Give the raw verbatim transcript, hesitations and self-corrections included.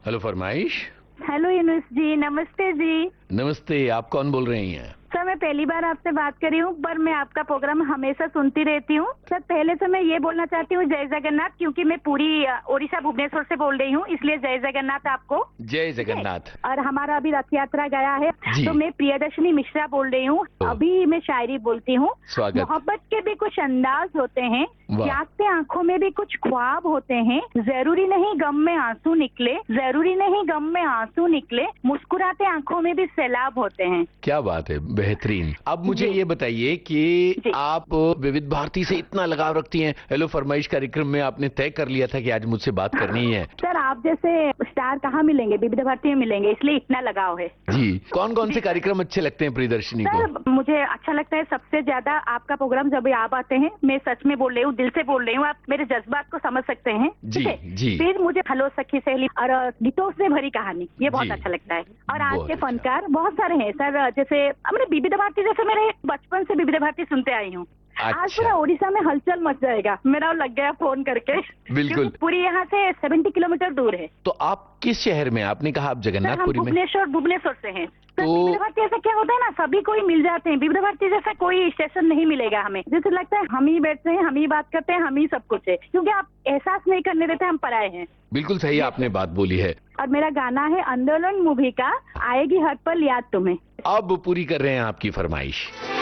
Hello फरमाइश। Hello Yunus जी, नमस्ते जी। नमस्ते, आप कौन बोल रही हैं? सर मैं पहली बार आपसे बात कर रही हूँ, पर मैं आपका प्रोग्राम हमेशा सुनती रहती हूँ। सर पहले से मैं ये बोलना चाहती हूँ जय जगन्नाथ, क्योंकि मैं पूरी अ, ओडिशा भुवनेश्वर से बोल रही हूँ, इसलिए जय जगन्नाथ आपको। जय जगन्नाथ। और हमारा अभी रथ यात्रा गया है, जी। तो मैं प्रियदर्शनी मिश्रा बोल रही हूँ। ओ। अभी मैं शायरी बोलती हूँ। स्वागत। मोहब्बत के भी कुछ अंदाज होते हैं, वाह। जागते आंखों में भी कुछ ख्वाब होते हैं। जरूरी नहीं गम में आंसू निकले, जरूरी नहीं गम में आंसू निकले, मुस्कुराते आंखों में भी सैलाब होते हैं। क्या बात है, बेहतरीन। अब मुझे जी। ये बताइए कि जी। आप विविध भारती से इतना लगाव रखती हैं, हेलो फरमाइश कार्यक्रम में आपने तय कर लिया था कि आज मुझसे बात करनी है। सर आप जैसे स्टार कहाँ मिलेंगे, विविध भारती में मिलेंगे, इसलिए इतना लगाव है। जी, कौन कौन से कार्यक्रम अच्छे लगते हैं प्रियदर्शनी को? सर मुझे अच्छा लगता है सबसे ज्यादा आपका प्रोग्राम, जब आप आते हैं, मैं सच में बोल रही हूँ, दिल से बोल रही हूँ, आप मेरे जज्बात को समझ सकते हैं। जी, ठीक है? जी। फिर मुझे हेलो सखी सहेली और गीतों से भरी कहानी, ये बहुत जी। अच्छा लगता है। और आज बहुत के अच्छा। फनकार बहुत सारे हैं सर, जैसे हमने विविध भारती, जैसे मेरे बचपन से विविध भारती सुनते आई हूँ। आज अच्छा। पूरा ओडिशा में हलचल मच जाएगा, मेरा लग गया फोन करके। बिल्कुल। क्योंकि पूरी यहाँ से सत्तर किलोमीटर दूर है। तो आप किस शहर में? आपने कहा आप सर हम जगन्नाथपुरी में। भुवनेश्वर भुवनेश्वर से हैं। सर तो- विविध भारती ऐसा क्या होता है ना, सभी कोई मिल जाते हैं। विविध भारती जैसा कोई स्टेशन नहीं मिलेगा हमें, जैसे लगता है हम ही बैठते हैं, हम ही बात करते हैं, हम ही सब कुछ है, क्योंकि आप एहसास नहीं करने देते हम पराए हैं। बिल्कुल सही आपने बात बोली है। और मेरा गाना है आंदोलन मूवी का, आएगी हर पल याद तुम्हें। अब पूरी कर रहे हैं आपकी फरमाइश।